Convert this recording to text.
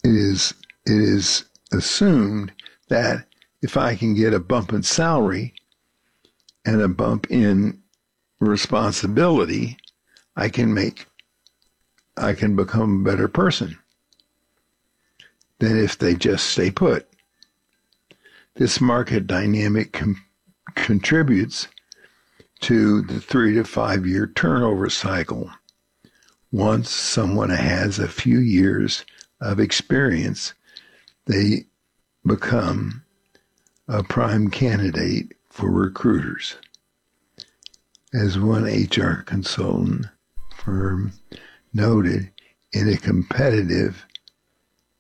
it is assumed that if I can get a bump in salary and a bump in responsibility, I can become a better person than if they just stay put. This market dynamic contributes to the 3 to 5 year turnover cycle. Once someone has a few years of experience, they become a prime candidate for recruiters. As one HR consultant firm noted, in a competitive